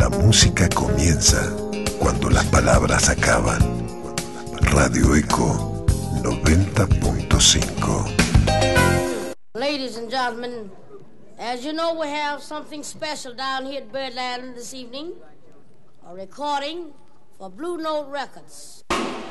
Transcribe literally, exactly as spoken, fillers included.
La música comienza cuando las palabras acaban. Radio Eco noventa punto cinco. Ladies and gentlemen, as you know, we have something special down here at Birdland this evening. A recording for Blue Note Records.